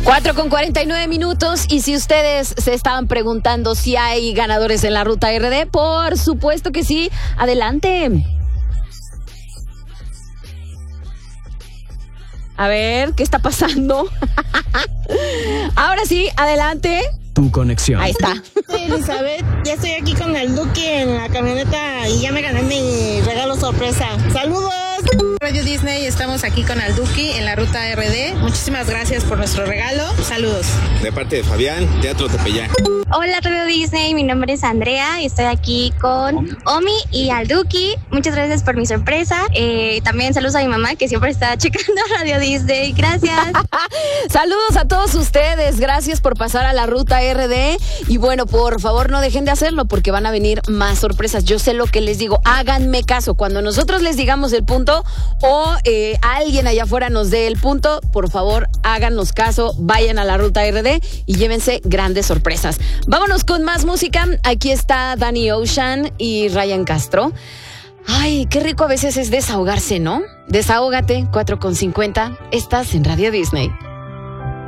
4:49 y si ustedes se estaban preguntando si hay ganadores en la ruta RD, por supuesto que sí. Adelante. A ver, ¿qué está pasando? Ahora sí, adelante. Tu conexión. Ahí está. Soy Elizabeth, ya estoy aquí con el Duki en la camioneta y ya me gané mi regalo sorpresa. ¡Saludos! Radio Disney, estamos aquí con Alduki en la ruta RD. Muchísimas gracias por nuestro regalo. Saludos. De parte de Fabián, Teatro Tepeyac. Hola Radio Disney, mi nombre es Andrea y estoy aquí con Omi y Alduki. Muchas gracias por mi sorpresa. También saludos a mi mamá que siempre está checando Radio Disney. Gracias. Saludos a todos ustedes. Gracias por pasar a la ruta RD. Y bueno, por favor no dejen de hacerlo porque van a venir más sorpresas. Yo sé lo que les digo. Háganme caso. Cuando nosotros les digamos el punto o alguien allá afuera nos dé el punto, por favor háganos caso. Vayan a la ruta RD y llévense grandes sorpresas. Vámonos con más música. Aquí está Danny Ocean y Ryan Castro. Ay, qué rico a veces es desahogarse, ¿no? Desahógate, 4:50. Estás en Radio Disney.